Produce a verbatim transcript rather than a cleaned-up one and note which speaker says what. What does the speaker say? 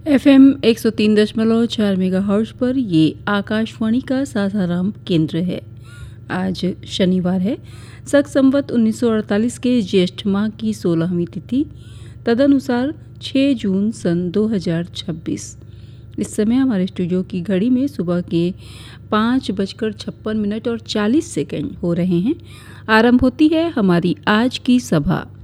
Speaker 1: F M एक सौ तीन दशमलव चार मेगाहर्ट्ज पर ये आकाशवाणी का सासाराम केंद्र है। आज शनिवार है, शक संवत उन्नीस सौ अड़तालीस के ज्येष्ठ माह की सोलहवीं तिथि, तदनुसार छह जून सन दो हज़ार छब्बीस। इस समय हमारे स्टूडियो की घड़ी में सुबह के पाँच बजकर छप्पन मिनट और चालीस सेकंड हो रहे हैं। आरंभ होती है हमारी आज की सभा।